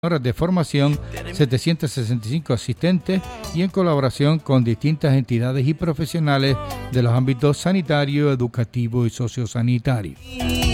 horas de formación, 765 asistentes y en colaboración con distintas entidades y profesionales de los ámbitos sanitario, educativo y sociosanitario.